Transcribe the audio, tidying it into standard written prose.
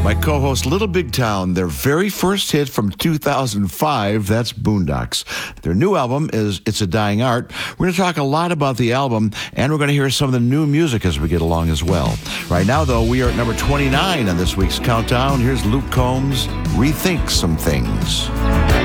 My co-host Little Big Town, their very first hit from 2005, that's Boondocks. Their new album is It's a Dying Art. We're going to talk a lot about the album, and we're going to hear some of the new music as we get along as well. Right now, though, we are at number 29 on this week's countdown. Here's Luke Combs, Rethink Some Things.